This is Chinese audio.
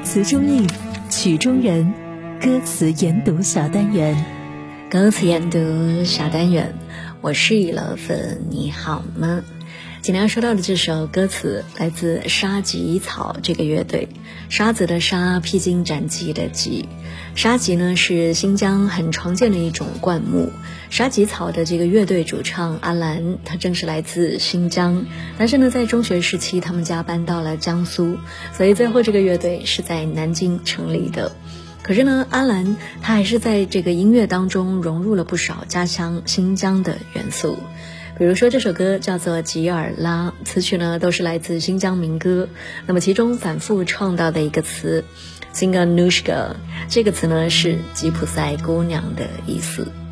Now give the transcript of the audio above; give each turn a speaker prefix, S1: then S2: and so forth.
S1: 词中意，曲中人，歌词研读小单元。
S2: 歌词研读小单元，我是雨乐芬，你好吗？今天要说到的这首歌词来自沙棘草这个乐队，沙子的沙，披荆斩棘的棘。沙棘呢是新疆很常见的一种灌木。沙棘草的这个乐队主唱阿兰，他正是来自新疆，但是呢在中学时期他们家搬到了江苏，所以最后这个乐队是在南京成立的。可是呢，阿兰他还是在这个音乐当中融入了不少家乡新疆的元素。比如说这首歌叫做吉尔拉，词曲呢都是来自新疆民歌。那么其中反复创到的一个词 Singanushka， 这个词呢是吉普赛姑娘的意思。